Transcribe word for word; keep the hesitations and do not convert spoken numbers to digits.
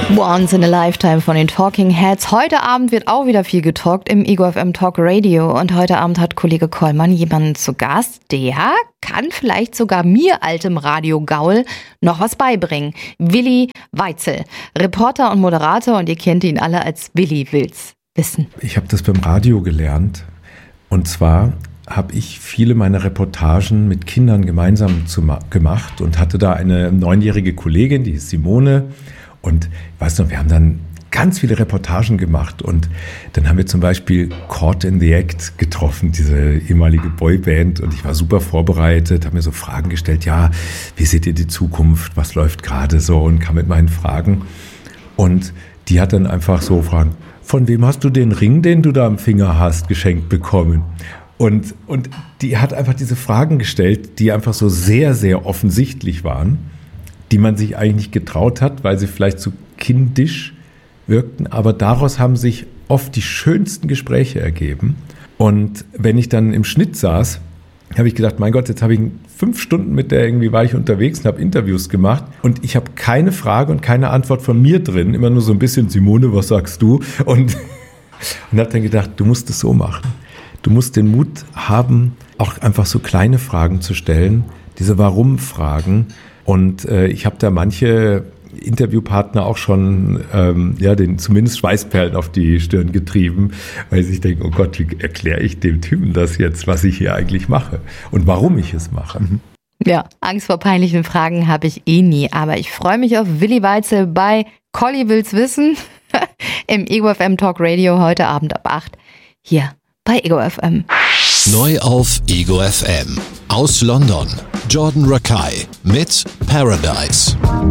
Once in a Lifetime von den Talking Heads. Heute Abend wird auch wieder viel getalkt im Ego F M Talk Radio. Und heute Abend hat Kollege Kollmann jemanden zu Gast, der kann vielleicht sogar mir, altem Radio-Gaul, noch was beibringen. Willi Weitzel, Reporter und Moderator, und ihr kennt ihn alle als Willi Will's Wissen. Ich habe das beim Radio gelernt. Und zwar habe ich viele meiner Reportagen mit Kindern gemeinsam zu ma- gemacht und hatte da eine neunjährige Kollegin, die ist Simone. Und ich weiß noch, wir haben dann ganz viele Reportagen gemacht und dann haben wir zum Beispiel Caught in the Act getroffen, diese ehemalige Boyband, und ich war super vorbereitet, habe mir so Fragen gestellt, ja, wie seht ihr die Zukunft, was läuft gerade so, und kam mit meinen Fragen, und die hat dann einfach so Fragen, von wem hast du den Ring, den du da am Finger hast, geschenkt bekommen? Und, und die hat einfach diese Fragen gestellt, die einfach so sehr, sehr offensichtlich waren, die man sich eigentlich nicht getraut hat, weil sie vielleicht so kindisch wirkten. Aber daraus haben sich oft die schönsten Gespräche ergeben. Und wenn ich dann im Schnitt saß, habe ich gedacht, mein Gott, jetzt habe ich fünf Stunden mit der, irgendwie war ich unterwegs und habe Interviews gemacht. Und ich habe keine Frage und keine Antwort von mir drin. Immer nur so ein bisschen, Simone, was sagst du? Und, und habe dann gedacht, du musst es so machen. Du musst den Mut haben, auch einfach so kleine Fragen zu stellen, diese Warum-Fragen. Und äh, ich habe da manche Interviewpartner auch schon, ähm, ja, den zumindest Schweißperlen auf die Stirn getrieben, weil sie sich denken, oh Gott, wie erkläre ich dem Typen das jetzt, was ich hier eigentlich mache und warum ich es mache. Mhm. Ja, Angst vor peinlichen Fragen habe ich eh nie, aber ich freue mich auf Willi Weitzel bei Colli Will's Wissen im Ego F M Talk Radio heute Abend ab acht hier bei Ego F M. Neu auf Ego F M. Aus London, Jordan Rakei mit Paradise.